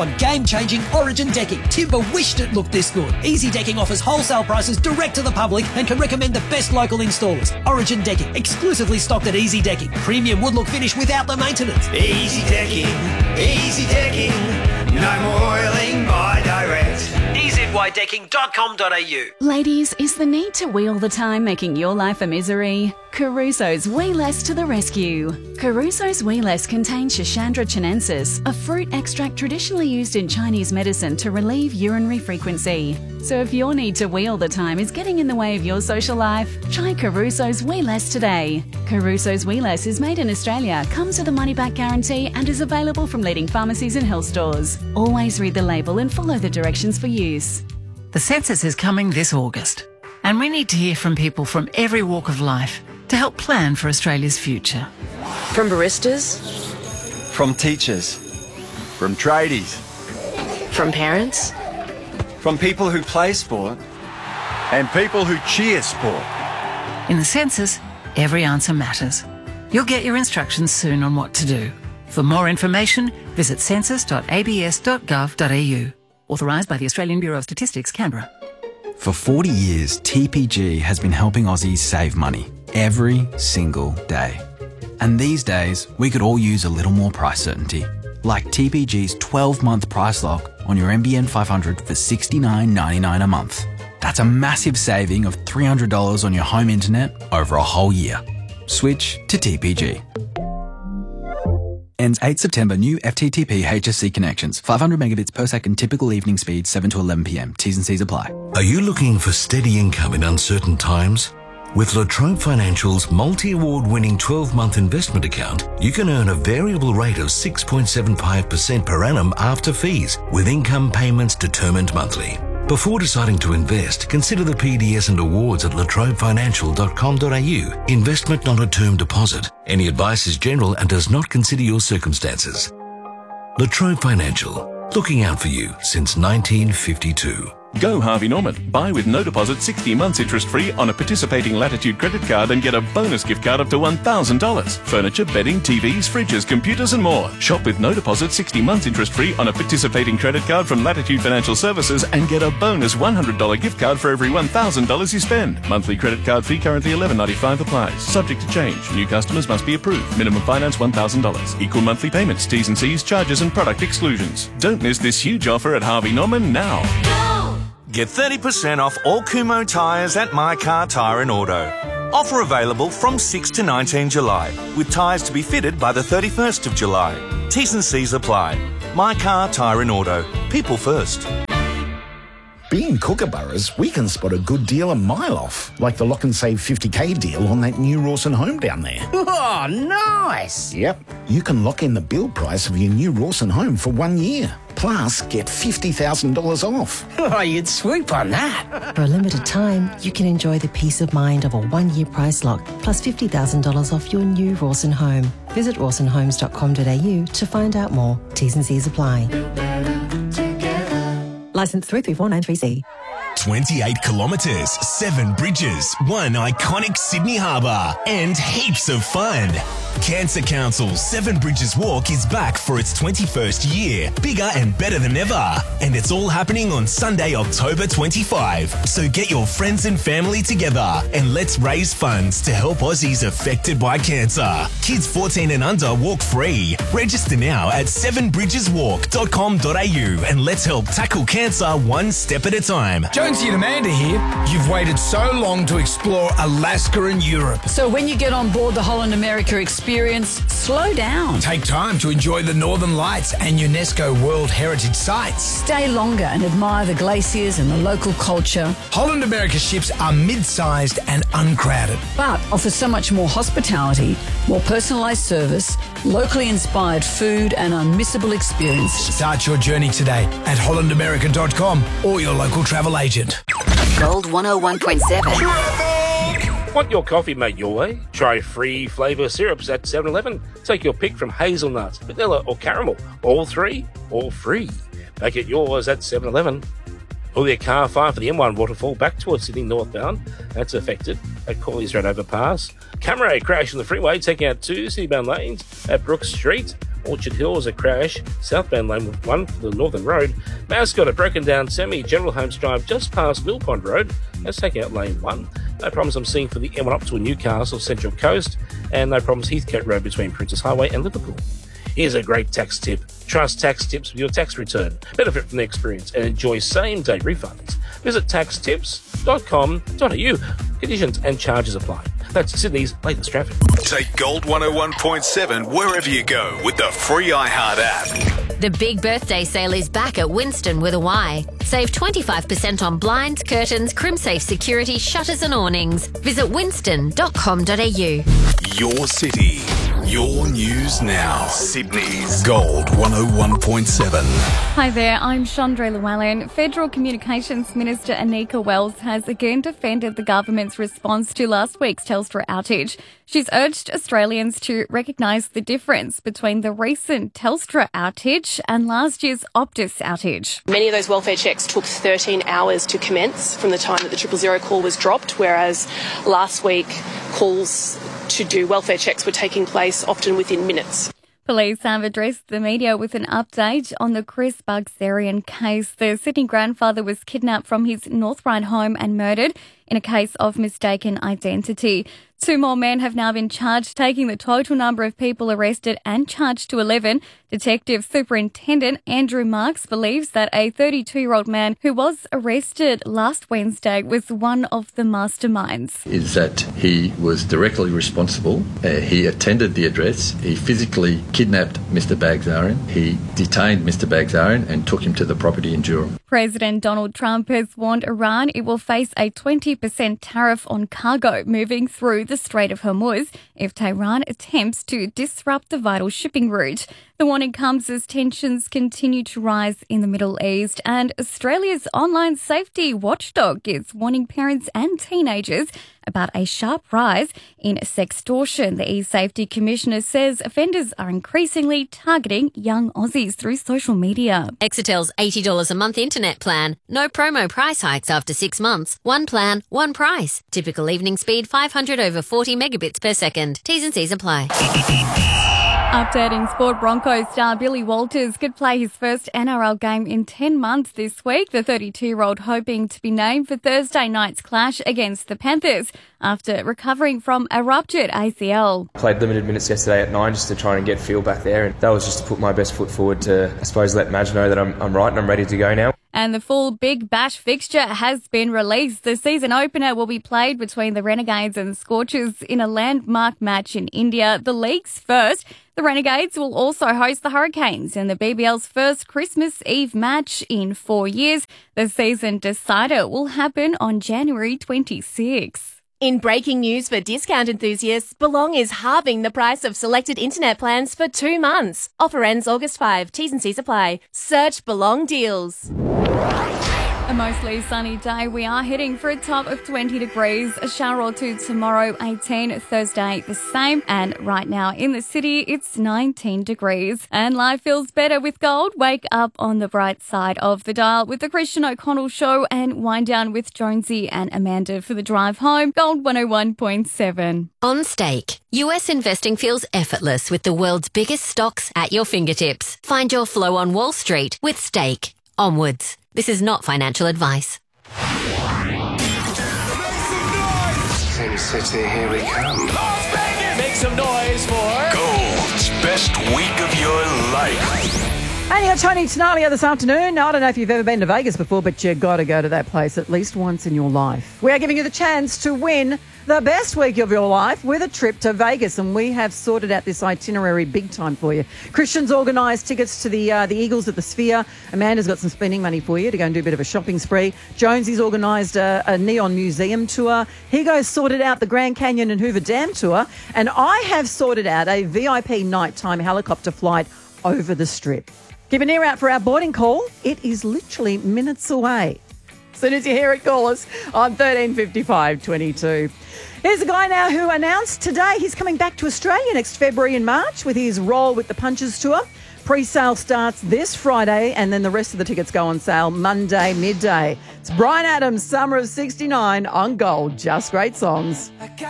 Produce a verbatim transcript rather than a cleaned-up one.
on game-changing Origin decking. Timber wished it looked this good. Easy Decking offers wholesale prices direct to the public and can recommend the best local installers. Origin Decking, exclusively stocked at Easy Decking. Premium wood look finish without the maintenance. Easy Decking, Easy Decking, no more oiling by direct. e z y decking dot com dot a u. Ladies, is the need to wheel the time making your life a misery? Caruso's Wee Less to the rescue. Caruso's Wee Less contains Schisandra chinensis, a fruit extract traditionally used in Chinese medicine to relieve urinary frequency. So if your need to wheel the time is getting in the way of your social life, try Caruso's Wee Less today. Caruso's Wee Less is made in Australia, comes with a money-back guarantee and is available from leading pharmacies and health stores. Always read the label and follow the directions for use. The census is coming this August, and we need to hear from people from every walk of life to help plan for Australia's future. From baristas, from teachers, from tradies, from parents, from people who play sport, and people who cheer sport. In the census, every answer matters. You'll get your instructions soon on what to do. For more information, visit census dot a b s dot gov dot a u. Authorised by the Australian Bureau of Statistics, Canberra. For forty years, T P G has been helping Aussies save money every single day. And these days, we could all use a little more price certainty. Like T P G's twelve-month price lock on your M B N five hundred for sixty-nine ninety-nine a month. That's a massive saving of three hundred dollars on your home internet over a whole year. Switch to T P G. Ends eighth September. New F T T P H S C connections. five hundred megabits per second typical evening speed, seven to eleven p m. T's and C's apply. Are you looking for steady income in uncertain times? With La Trobe Financial's multi-award winning twelve-month investment account, you can earn a variable rate of six point seven five percent per annum after fees, with income payments determined monthly. Before deciding to invest, consider the P D S and awards at la trobe financial dot com dot a u. Investment not a term deposit. Any advice is general and does not consider your circumstances. La Trobe Financial, looking out for you since nineteen fifty-two. Go Harvey Norman. Buy with no deposit sixty months interest free on a participating Latitude credit card and get a bonus gift card up to one thousand dollars. Furniture, bedding, T Vs, fridges, computers and more. Shop with no deposit sixty months interest free on a participating credit card from Latitude Financial Services and get a bonus one hundred dollars gift card for every one thousand dollars you spend. Monthly credit card fee currently eleven ninety-five applies. Subject to change. New customers must be approved. Minimum finance one thousand dollars. Equal monthly payments. T's and C's, charges and product exclusions. Don't miss this huge offer at Harvey Norman now. Get thirty percent off all Kumho tyres at My Car Tyre and Auto. Offer available from sixth to nineteenth July, with tyres to be fitted by the thirty-first of July. T's and C's apply. My Car Tyre and Auto. People first. Being Kookaburras, we can spot a good deal a mile off, like the lock and save fifty k deal on that new Rawson home down there. Oh, nice! Yep, you can lock in the build price of your new Rawson home for one year. Plus, get fifty thousand dollars off. Oh, you'd swoop on that. For a limited time, you can enjoy the peace of mind of a one-year price lock, plus fifty thousand dollars off your new Rawson home. Visit rawson homes dot com dot a u to find out more. T's and C's apply. Licence three three four nine three C. twenty-eight kilometres, seven bridges, one iconic Sydney harbour, and heaps of fun. Cancer Council's Seven Bridges Walk is back for its twenty-first year, bigger and better than ever. And it's all happening on Sunday, October twenty-fifth. So get your friends and family together and let's raise funds to help Aussies affected by cancer. Kids fourteen and under walk free. Register now at seven bridges walk dot com dot a u and let's help tackle cancer one step at a time. Jonesy and Amanda here. You've waited so long to explore Alaska and Europe. So when you get on board the Holland America experience, slow down. Take time to enjoy the Northern Lights and UNESCO World Heritage Sites. Stay longer and admire the glaciers and the local culture. Holland America ships are mid-sized and uncrowded, but offer so much more hospitality, more personalised service, locally inspired food and unmissable experiences. Start your journey today at holland america dot com or your local travel agent. Gold one oh one point seven. Want your coffee made your way? Try free flavour syrups at seven eleven. Take your pick from hazelnuts, vanilla or caramel. All three, all free. Make it yours at seven eleven. Pull your car far for the M one waterfall back towards Sydney northbound. That's affected at Corleys Road overpass. Camera crash on the freeway taking out two citybound lanes at Brooks Street. Orchard Hills a crash, southbound lane one for the Northern Road. Mascot a broken down semi, General Holmes Drive just past Mill Pond Road. That's taking out lane one. No problems I'm seeing for the M one up to Newcastle Central Coast, and no problems Heathcote Road between Princess Highway and Liverpool. Here's a great tax tip. Trust Tax Tips with your tax return. Benefit from the experience and enjoy same-day refunds. Visit tax tips dot com dot a u. Conditions and charges apply. That's Sydney's latest traffic. Take Gold one oh one point seven wherever you go with the free iHeart app. The big birthday sale is back at Winston with a Y. Save twenty-five percent on blinds, curtains, CrimSafe security, shutters and awnings. Visit winston dot com dot a u. Your city, your news now. Sydney's Gold one oh one point seven. Hi there, I'm Chandra Llewellyn. Federal Communications Minister Anika Wells has again defended the government's response to last week's Telstra outage. She's urged Australians to recognise the difference between the recent Telstra outage and last year's Optus outage. Many of those welfare checks took thirteen hours to commence from the time that the triple zero call was dropped, whereas last week calls to do welfare checks were taking place often within minutes. Police have addressed the media with an update on the Chris Bugsarian case. The Sydney grandfather was kidnapped from his North Ryde home and murdered in a case of mistaken identity. Two more men have now been charged, taking the total number of people arrested and charged to eleven. Detective Superintendent Andrew Marks believes that a thirty-two-year-old man who was arrested last Wednesday was one of the masterminds. Is that he was directly responsible. Uh, he attended the address. He physically kidnapped Mister Bugsarian. He detained Mister Bugsarian and took him to the property in Durham. President Donald Trump has warned Iran it will face a twenty percent tariff on cargo moving through the Strait of Hormuz if Tehran attempts to disrupt the vital shipping route. The warning comes as tensions continue to rise in the Middle East, and Australia's online safety watchdog is warning parents and teenagers about a sharp rise in sextortion. The eSafety Commissioner says offenders are increasingly targeting young Aussies through social media. Exetel's eighty dollars a month internet plan. No promo price hikes after six months. One plan, one price. Typical evening speed five hundred over forty megabits per second. T's and C's apply. Updating sport, Broncos star Billy Walters could play his first N R L game in ten months this week. The thirty-two-year-old hoping to be named for Thursday night's clash against the Panthers after recovering from a ruptured A C L. Played limited minutes yesterday at nine just to try and get feel back there, and that was just to put my best foot forward to, I suppose, let Madge know that I'm, I'm right and I'm ready to go now. And the full Big Bash fixture has been released. The season opener will be played between the Renegades and Scorchers in a landmark match in India, the league's first. The Renegades will also host the Hurricanes in the B B L's first Christmas Eve match in four years. The season decider will happen on January twenty-sixth. In breaking news for discount enthusiasts, Belong is halving the price of selected internet plans for two months. Offer ends August fifth. T's and C's apply. Search Belong Deals. A mostly sunny day. We are heading for a top of twenty degrees. A shower or two tomorrow, eighteen. Thursday, the same. And right now in the city, it's nineteen degrees. And life feels better with gold. Wake up on the bright side of the dial with the Christian O'Connell Show and wind down with Jonesy and Amanda for the drive home. Gold one oh one point seven. On Stake. U S investing feels effortless with the world's biggest stocks at your fingertips. Find your flow on Wall Street with Stake. Onwards. This is not financial advice. Sin City, here we come. Las Vegas! Make some noise for Gold's best week of your life. And you're Tony Tenalia this afternoon. Now, I don't know if you've ever been to Vegas before, but you've got to go to that place at least once in your life. We are giving you the chance to win the best week of your life with a trip to Vegas, and we have sorted out this itinerary big time for you. Christian's organised tickets to the uh, the Eagles at the Sphere. Amanda's got some spending money for you to go and do a bit of a shopping spree. Jonesy's organised a, a Neon Museum tour. Higo's sorted out the Grand Canyon and Hoover Dam tour. And I have sorted out a V I P nighttime helicopter flight over the Strip. Keep an ear out for our boarding call. It is literally minutes away. As soon as you hear it, call us on thirteen fifty-five twenty-two. Here's a guy now who announced today he's coming back to Australia next February and March with his Roll with the Punches tour. Pre-sale starts this Friday, and then the rest of the tickets go on sale Monday midday. It's Bryan Adams, Summer of sixty-nine on Gold. Just great songs.